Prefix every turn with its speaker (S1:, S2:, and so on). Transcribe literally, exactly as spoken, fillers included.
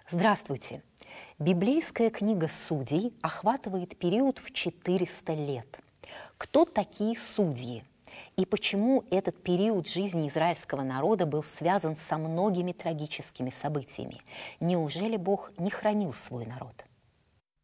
S1: Здравствуйте! Библейская книга Судей охватывает период в четыреста лет. Кто такие судьи? И почему этот период жизни израильского народа был связан со многими трагическими событиями? Неужели Бог не хранил свой народ?